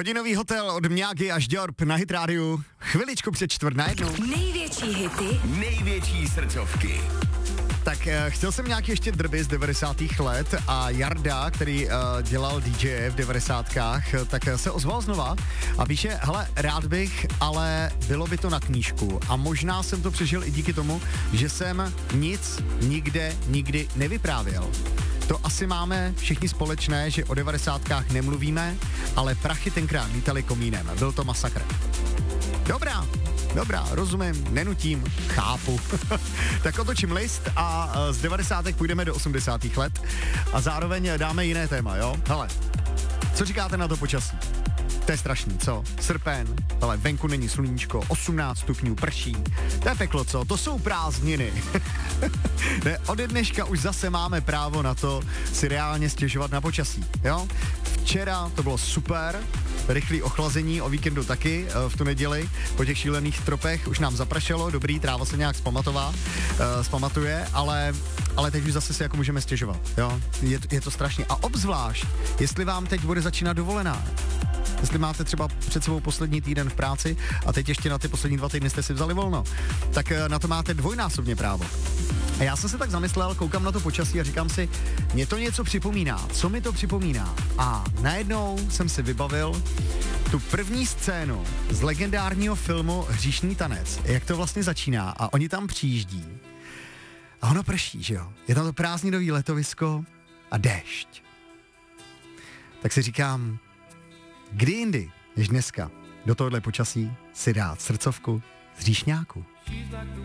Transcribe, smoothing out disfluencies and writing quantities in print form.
Hodinový hotel od Mňágy až Diorb na Hit rádiu. Chviličku před 1:45. Největší hity, největší srdcovky. Tak chtěl jsem nějaký ještě drby z 90. let a Jarda, který dělal DJ v 90. tak se ozval znova a píše, hele, rád bych, ale bylo by to na knížku a možná jsem to přežil i díky tomu, že jsem nic nikde nikdy nevyprávěl. To asi máme všichni společné, že o 90. nemluvíme, ale prachy tenkrát lítali komínem. Byl to masakr. Dobrá, rozumím, nenutím, chápu. Tak otočím list a z 90. půjdeme do 80. let a zároveň dáme jiné téma, jo? Hele, co říkáte na to počasí? To je strašný, co? Srpen, ale venku není sluníčko, 18 stupňů, prší. To je peklo, co? To jsou prázdniny. Ne, ode dneška už zase máme právo na to si reálně stěžovat na počasí, jo? Včera to bylo super, rychlý ochlazení, o víkendu taky, v tu neděli, po těch šílených tropech už nám zapršelo, dobrý, tráva se nějak zpamatuje, ale teď už zase si jako můžeme stěžovat, jo? Je to strašně. A obzvlášť, jestli vám teď bude začínat dovolená, jestli máte třeba před sebou poslední týden v práci a teď ještě na ty poslední 2 týdny jste si vzali volno, tak na to máte dvojnásobně právo. A já jsem se tak zamyslel, koukám na to počasí a říkám si, mě to něco připomíná, co mi to připomíná? A najednou jsem si vybavil tu první scénu z legendárního filmu Hříšný tanec, jak to vlastně začíná a oni tam přijíždí a ono prší, že jo? Je tam to prázdninový letovisko a déšť. Tak si říkám, kdy jindy, než dneska, do tohohle počasí si dát srdcovku z Hříšňáku.